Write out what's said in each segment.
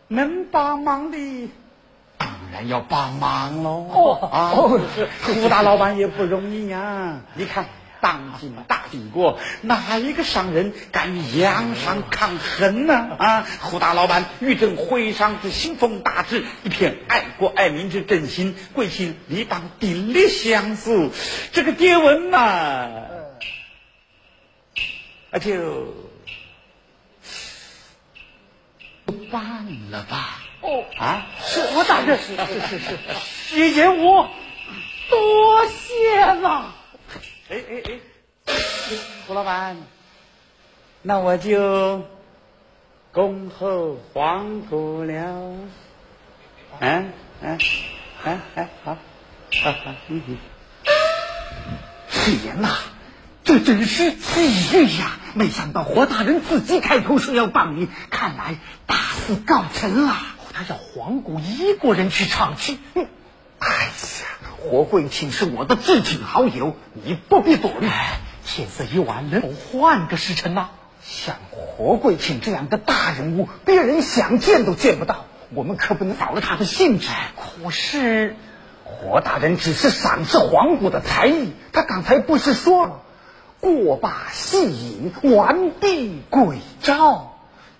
能帮忙的当然要帮忙喽。胡大老板也不容易呀。你看当今大帝国，哪一个商人敢与洋商抗衡呢？胡大老板欲振徽商之兴风大志，一片爱国爱民之真心，贵姓理当鼎力相助。这个牒文嘛，就办了吧。 我大人，徐言我多谢了。 胡老板，那我就恭候皇姑了。好， 徐言呐，这真是机遇呀！没想到霍大人自己开口说要帮你，看来大事告成了。他要皇姑一个人去唱曲。哎呀，霍贵卿是我的至亲好友，你不必多虑。天色已晚，能否换个时辰呐？像霍贵卿这样的大人物，别人想见都见不到，我们可不能扫了他的兴致。可是霍大人只是赏识皇姑的才艺，他刚才不是说了过把戏瘾，完璧归赵。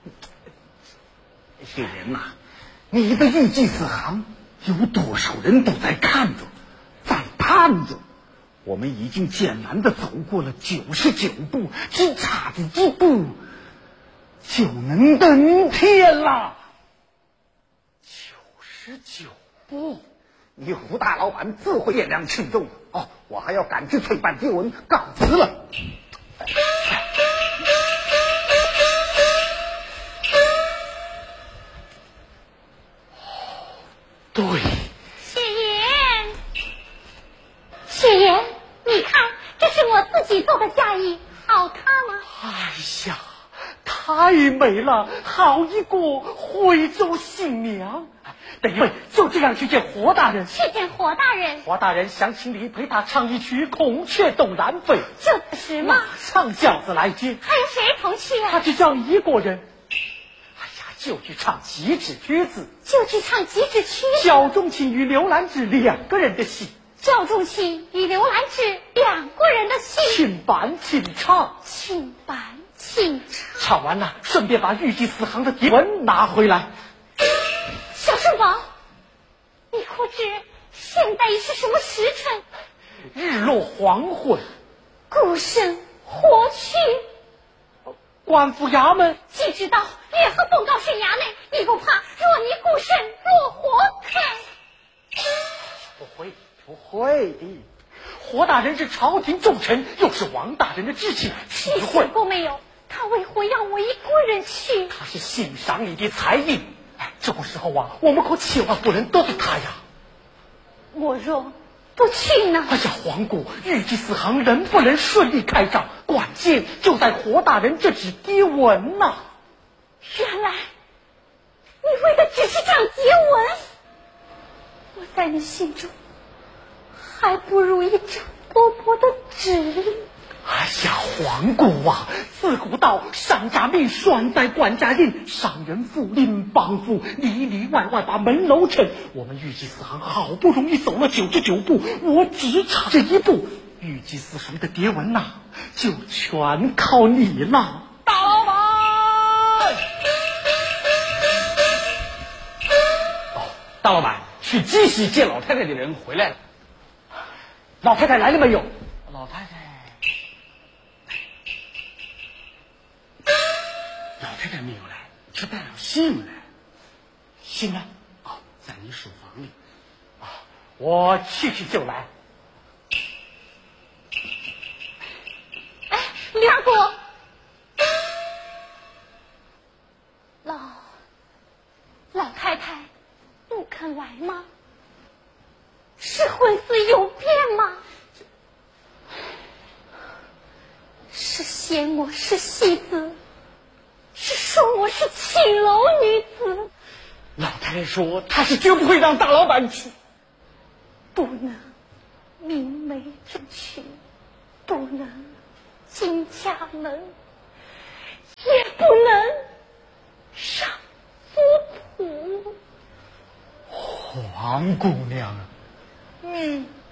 薛仁呐，你的御祭司行有多少人都在看着，在盼着。我们已经艰难地走过了99步，只差这一步就能登天了。99步，你胡大老板自会验量轻重。我还要赶去催办牒文，告辞了。对， 雪言，你看，这是我自己做的嫁衣，好看吗？ 哎呀，太美了，好一个徽州新娘。等一会就这样去见霍大人。 去见霍大人？ 霍大人想请你陪他唱一曲《孔雀东南飞》。 就此时吗？ 上轿子来接。 还有谁同去啊？ 他只叫一个人。就去唱几支曲子。 赵仲卿与刘兰芝2个人的戏。 赵仲卿与刘兰芝2个人的戏。 请伴请唱。唱完了，顺便把御祭司行的牒文拿回来。 小顺宝，你可知现在已是什么时辰？ 日落黄昏。 孤身何去？ 官府衙门。 既知道月河奉告县衙内，你不怕若你孤身落火坑？ 不会的。霍大人是朝廷重臣，又是王大人的至亲， 你想过没有？他为何要我一个人去？ 他是欣赏你的才艺。这个时候我们可千万不能得罪他呀。 我若不去呢？ 皇姑，御祭司行能不能顺利开张，关键就在霍大人这纸牒文呐。 原来你为的只是这样牒文，我在你心中还不如一张薄薄的纸。 皇姑自古道商家命，栓在官家印，商人富，邻邦富，里里外外把门楼撑。我们御祭司行好不容易走了99步，我只差这一步，御祭司行的牒文就全靠你了。大老板，大老板，去鸡西接老太太的人回来了。老太太来了没有？老太太没有来，只带了信来。信呢？在你书房里。我去就来。 梁国，老太太不肯来吗？是婚事有变吗？是嫌我是戏子，是说我是青楼女子。 老太太说她是绝不会让大老板去。 不能明媒正娶，不能进家门，也不能上族谱。 黄姑娘，你